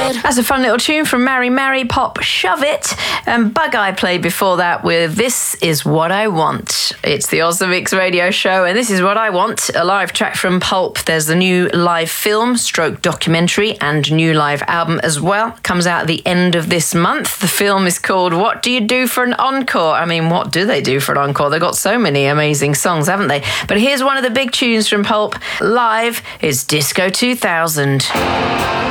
That's a fun little tune from Mary Mary, Pop Shove It. And Bug Eye played before that with This Is What I Want. It's the Oz the Mix radio show, and This Is What I Want, a live track from Pulp. There's the new live film, stroke documentary, and new live album as well. Comes out at the end of this month. The film is called What Do You Do for an Encore? I mean, what do they do for an encore? They've got so many amazing songs, haven't they? But here's one of the big tunes from Pulp. Live is Disco 2000.